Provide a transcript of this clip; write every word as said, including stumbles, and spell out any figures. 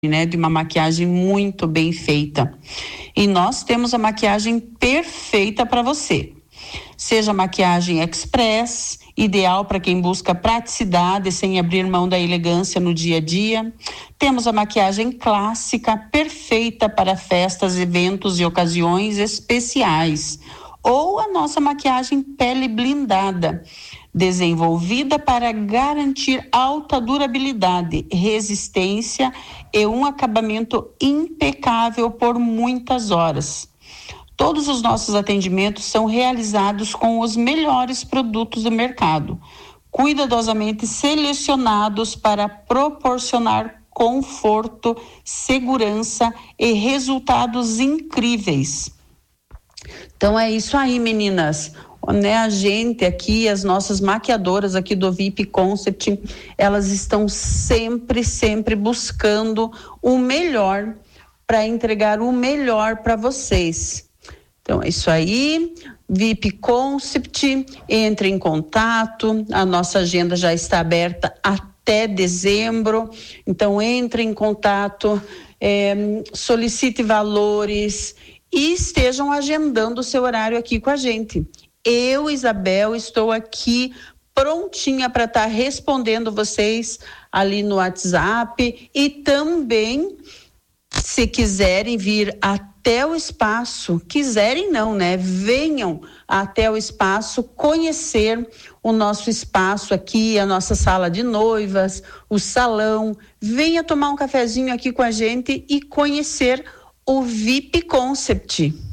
né, de uma maquiagem muito bem feita. E nós temos a maquiagem perfeita para você. Seja maquiagem express, ideal para quem busca praticidade sem abrir mão da elegância no dia a dia. Temos a maquiagem clássica, perfeita para festas, eventos e ocasiões especiais. Ou a nossa maquiagem pele blindada, desenvolvida para garantir alta durabilidade, resistência e um acabamento impecável por muitas horas. Todos os nossos atendimentos são realizados com os melhores produtos do mercado, cuidadosamente selecionados para proporcionar conforto, segurança e resultados incríveis. Então é isso aí, meninas. Né, a gente aqui, as nossas maquiadoras aqui do V I P Concept, elas estão sempre, sempre buscando o melhor para entregar o melhor para vocês. Então é isso aí, V I P Concept, entre em contato, a nossa agenda já está aberta até dezembro, então entre em contato, é, solicite valores e estejam agendando o seu horário aqui com a gente. Eu, Isabel, estou aqui prontinha para estar tá respondendo vocês ali no WhatsApp e também, se quiserem vir até o espaço, quiserem não, né? Venham até o espaço conhecer o nosso espaço aqui, a nossa sala de noivas, o salão. Venha tomar um cafezinho aqui com a gente e conhecer o V I P Concept.